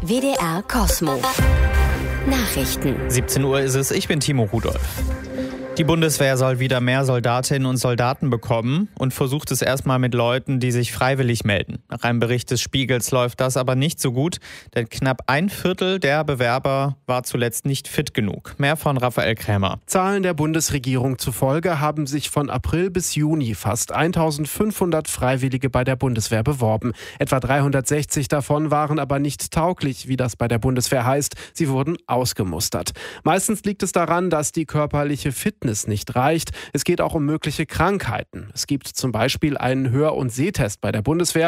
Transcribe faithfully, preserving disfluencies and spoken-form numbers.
W D R Kosmo. Nachrichten. siebzehn Uhr ist es, ich bin Timo Rudolph. Die Bundeswehr soll wieder mehr Soldatinnen und Soldaten bekommen und versucht es erstmal mit Leuten, die sich freiwillig melden. Nach einem Bericht des Spiegels läuft das aber nicht so gut, denn knapp ein Viertel der Bewerber war zuletzt nicht fit genug. Mehr von Raphael Krämer. Zahlen der Bundesregierung zufolge haben sich von April bis Juni fast eintausendfünfhundert Freiwillige bei der Bundeswehr beworben. Etwa dreihundertsechzig davon waren aber nicht tauglich, wie das bei der Bundeswehr heißt. Sie wurden ausgemustert. Meistens liegt es daran, dass die körperliche Fitness nicht reicht. Es geht auch um mögliche Krankheiten. Es gibt zum Beispiel einen Hör- und Sehtest bei der Bundeswehr.